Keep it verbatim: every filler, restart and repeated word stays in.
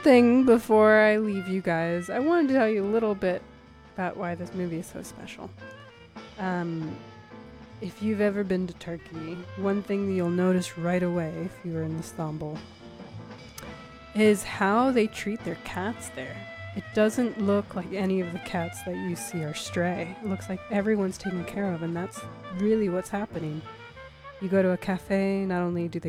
thing before I leave you guys. I wanted to tell you a little bit about why this movie is so special. Um, if you've ever been to Turkey, one thing that you'll notice right away if you were in Istanbul is how they treat their cats there. It doesn't look like any of the cats that you see are stray. It looks like everyone's taken care of, and that's really what's happening. You go to a cafe, not only do they